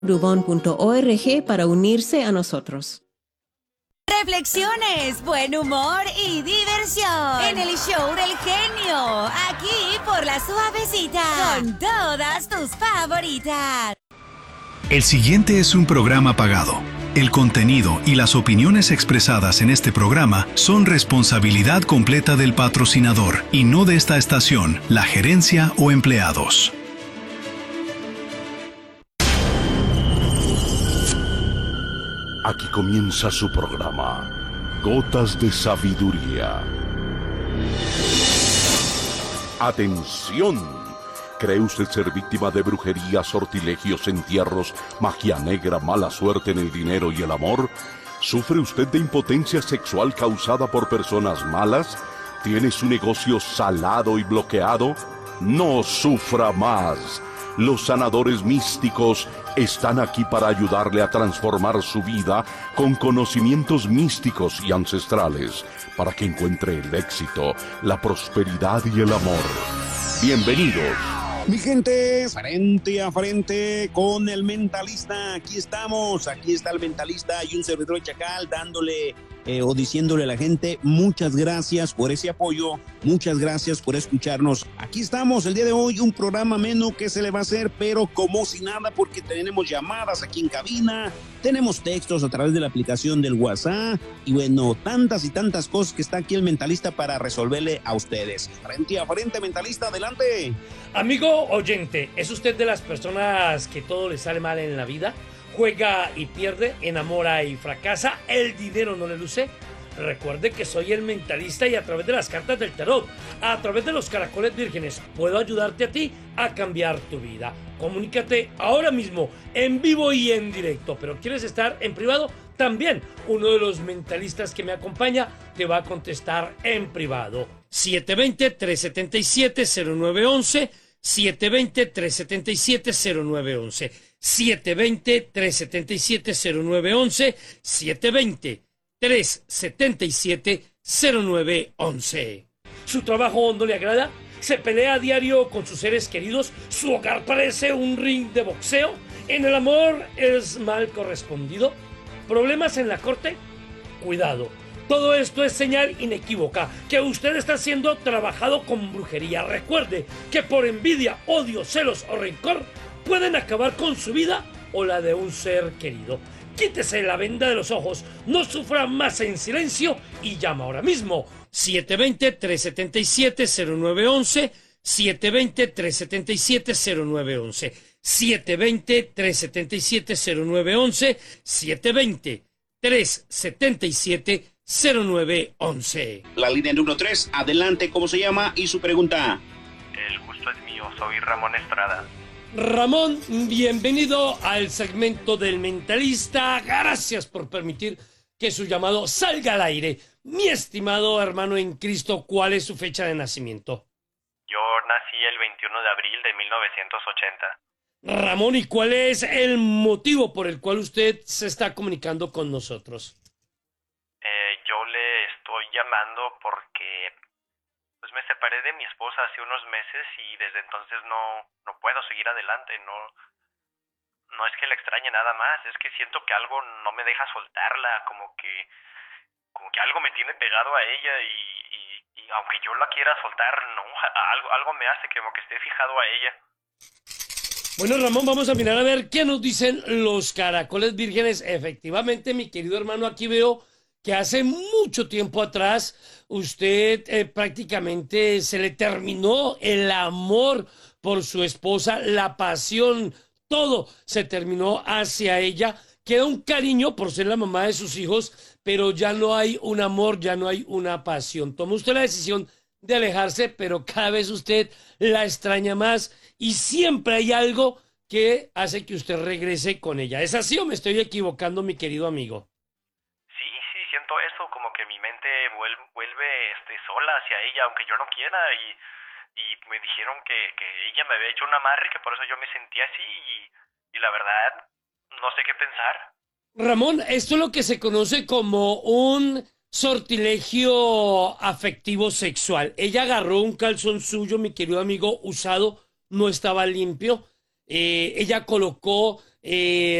Rubón.org para unirse a nosotros. Reflexiones, buen humor y diversión en el show del genio, aquí por La Suavecita, con todas tus favoritas. El siguiente es un programa pagado. El contenido y las opiniones expresadas en este programa son responsabilidad completa del patrocinador y no de esta estación, la gerencia o empleados. Aquí comienza su programa, Gotas de Sabiduría. ¡Atención! ¿Cree usted ser víctima de brujería, sortilegios, entierros, magia negra, mala suerte en el dinero y el amor? ¿Sufre usted de impotencia sexual causada por personas malas? ¿Tiene su negocio salado y bloqueado? ¡No sufra más! Los sanadores místicos están aquí para ayudarle a transformar su vida con conocimientos místicos y ancestrales, para que encuentre el éxito, la prosperidad y el amor. Bienvenidos. Mi gente, frente a frente con el mentalista. Aquí estamos, aquí está el mentalista y un servidor Chacal dándole o diciéndole a la gente muchas gracias por ese apoyo, muchas gracias por escucharnos. Aquí estamos el día de hoy, un programa menos que se le va a hacer, pero como si nada, porque tenemos llamadas aquí en cabina, tenemos textos a través de la aplicación del WhatsApp y bueno, tantas y tantas cosas que está aquí el mentalista para resolverle a ustedes. Frente a frente, mentalista, adelante. Amigo oyente, ¿es usted de las personas que todo le sale mal en la vida? ¿Juega y pierde, enamora y fracasa, el dinero no le luce? Recuerde que soy el mentalista y a través de las cartas del tarot, a través de los caracoles vírgenes, puedo ayudarte a ti a cambiar tu vida. Comunícate ahora mismo, en vivo y en directo. ¿Pero quieres estar en privado? También uno de los mentalistas que me acompaña te va a contestar en privado. 720-377-0911, 720-377-0911, 720-377-0911, 720-377-0911. ¿Su trabajo no le agrada? ¿Se pelea a diario con sus seres queridos? ¿Su hogar parece un ring de boxeo? ¿En el amor es mal correspondido? ¿Problemas en la corte? Cuidado. Todo esto es señal inequívoca que usted está siendo trabajado con brujería. Recuerde que por envidia, odio, celos o rencor pueden acabar con su vida o la de un ser querido. Quítese la venda de los ojos, no sufra más en silencio y llama ahora mismo. 720-377-0911, 720-377-0911, 720-377-0911, 720-377-0911. La línea número 3, adelante, ¿cómo se llama? Y su pregunta. El gusto es mío, soy Ramón Estrada. Ramón, bienvenido al segmento del mentalista. Gracias por permitir que su llamado salga al aire. Mi estimado hermano en Cristo, ¿cuál es su fecha de nacimiento? Yo nací el 21 de abril de 1980. Ramón, ¿y cuál es el motivo por el cual usted se está comunicando con nosotros? Yo le estoy llamando porque pues me separé de mi esposa hace unos meses y desde entonces no puedo seguir adelante. No es que la extrañe nada más, es que siento que algo no me deja soltarla, como que algo me tiene pegado a ella y aunque yo la quiera soltar, no, algo me hace como que esté fijado a ella. Bueno, Ramón, vamos a mirar a ver qué nos dicen los caracoles vírgenes. Efectivamente, mi querido hermano, aquí veo que hace mucho tiempo atrás usted prácticamente se le terminó el amor por su esposa, la pasión, todo se terminó hacia ella. Queda un cariño por ser la mamá de sus hijos, pero ya no hay un amor, ya no hay una pasión. Tomó usted la decisión de alejarse, pero cada vez usted la extraña más y siempre hay algo que hace que usted regrese con ella. ¿Es así o me estoy equivocando, mi querido amigo? Sí, siento eso, como que mi mente vuelve sola hacia ella, aunque yo no quiera, y me dijeron que ella me había hecho un amarre, que por eso yo me sentía así, y la verdad, no sé qué pensar. Ramón, esto es lo que se conoce como un sortilegio afectivo sexual. Ella agarró un calzón suyo, mi querido amigo, usado, no estaba limpio. Ella colocó eh,